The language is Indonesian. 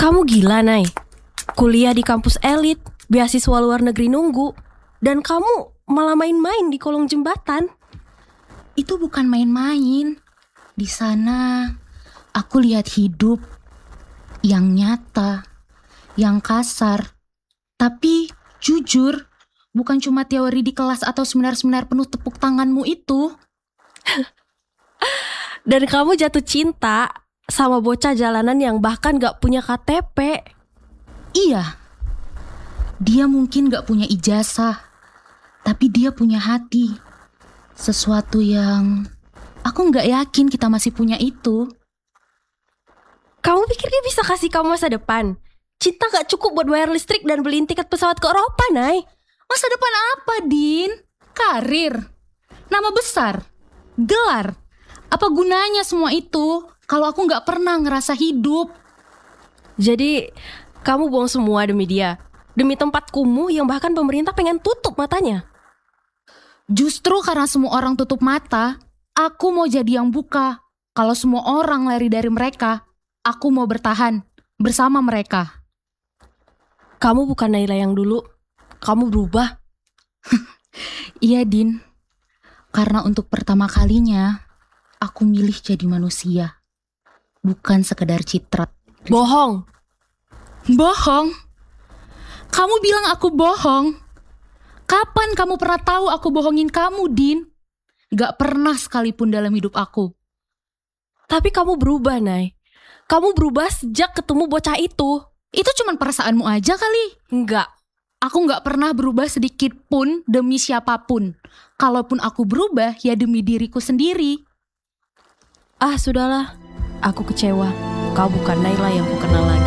Kamu gila, Nay. Kuliah di kampus elit, beasiswa luar negeri nunggu, dan kamu malah main-main di kolong jembatan. Itu bukan main-main. Di sana aku lihat hidup yang nyata, yang kasar, tapi jujur, bukan cuma teori di kelas atau seminar-seminar penuh tepuk tanganmu itu. Dan kamu jatuh cinta sama bocah jalanan yang bahkan gak punya KTP. Iya, dia mungkin gak punya ijazah, tapi dia punya hati. Sesuatu yang aku gak yakin kita masih punya itu. Kamu pikir dia bisa kasih kamu masa depan? Cinta gak cukup buat bayar listrik dan beliin tiket pesawat ke Eropa, Nay. Masa depan apa, Din? Karir? Nama besar? Gelar? Apa gunanya semua itu kalau aku gak pernah ngerasa hidup? Jadi kamu buang semua demi dia, demi tempat kumuh yang bahkan pemerintah pengen tutup matanya. Justru karena semua orang tutup mata, aku mau jadi yang buka. Kalau semua orang lari dari mereka, aku mau bertahan bersama mereka. Kamu bukan Naila yang dulu. Kamu berubah. Iya, Din. Karena untuk pertama kalinya, aku milih jadi manusia. Bukan sekedar citra. Bohong. Bohong? Kamu bilang aku bohong? Kapan kamu pernah tahu aku bohongin kamu, Din? Gak pernah sekalipun dalam hidup aku. Tapi kamu berubah, Nay. Kamu berubah sejak ketemu bocah itu. Itu cuma perasaanmu aja kali. Enggak. Aku gak pernah berubah sedikit pun demi siapapun. Kalaupun aku berubah, ya demi diriku sendiri. Ah, sudahlah. Aku kecewa. Kau bukan Naila yang ku kenal lagi.